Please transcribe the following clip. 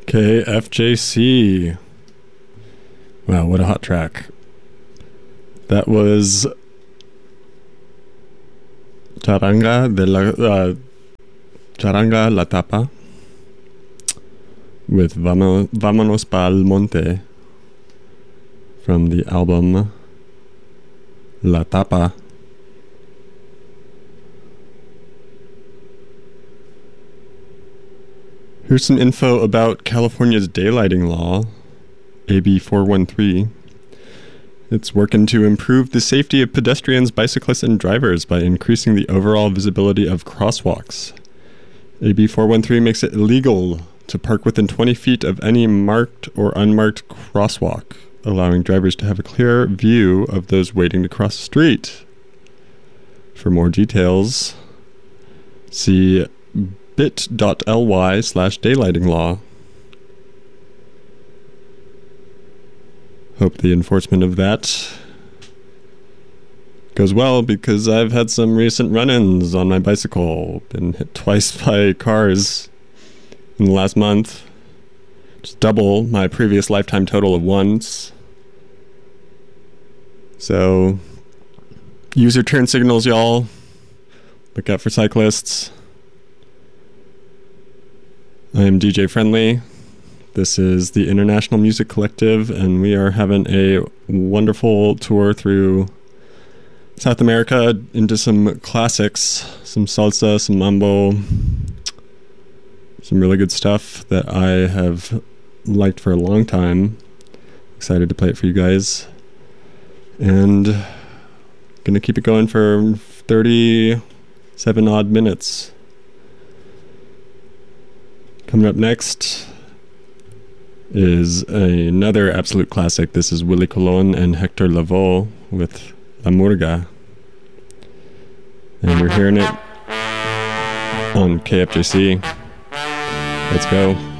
KFJC. Wow, what a hot track. That was Charanga La Tapa with Vámonos Pa'l Monte from the album La Tapa. Here's some info about California's daylighting law, AB 413. It's working to improve the safety of pedestrians, bicyclists, and drivers by increasing the overall visibility of crosswalks. AB 413 makes it illegal to park within 20 feet of any marked or unmarked crosswalk, allowing drivers to have a clear view of those waiting to cross the street. For more details, see bit.ly/daylighting-law. Hope the enforcement of that goes well, because I've had some recent run-ins on my bicycle. Been hit twice by cars in the last month. Just double my previous lifetime total of once. So, use your turn signals, y'all. Look out for cyclists. I am DJ Friendly. This is the International Music Collective, and we are having a wonderful tour through South America into some classics, some salsa, some mambo, some really good stuff that I have liked for a long time. Excited to play it for you guys. And gonna keep it going for 37 odd minutes. Coming up next is another absolute classic. This is Willie Colon and Hector Lavoe with La Murga. And you're hearing it on KFJC. Let's go.